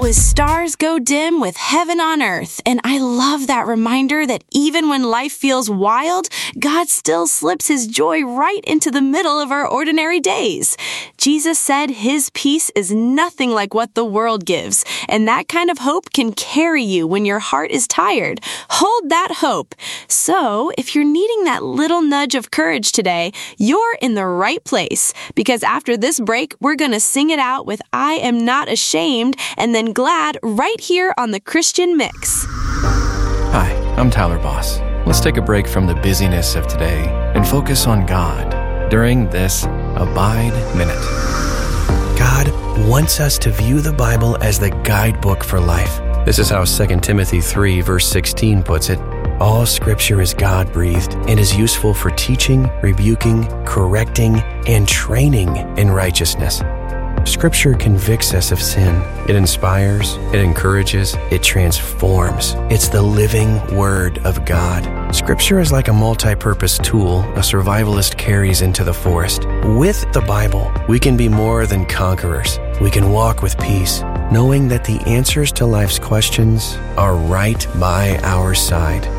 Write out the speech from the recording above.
as stars go dim with heaven on earth. And I love that reminder that even when life feels wild, God still slips his joy right into the middle of our ordinary days. Jesus said his peace is nothing like what the world gives, and that kind of hope can carry you when your heart is tired. Hold that hope. So, if you're needing that little nudge of courage today, you're in the right place, because after this break, we're going to sing it out with I Am Not Ashamed and then Glad right here on the Christian Mix. Hi, I'm Tyler Boss. Let's take a break from the busyness of today and focus on God during this Abide Minute. God wants us to view the Bible as the guidebook for life. This is how 2 Timothy 3 verse 16 puts it. All Scripture is God-breathed and is useful for teaching, rebuking, correcting, and training in righteousness. Scripture convicts us of sin. It inspires, it encourages, it transforms. It's the living Word of God. Scripture is like a multi-purpose tool a survivalist carries into the forest. With the Bible, we can be more than conquerors. We can walk with peace, knowing that the answers to life's questions are right by our side.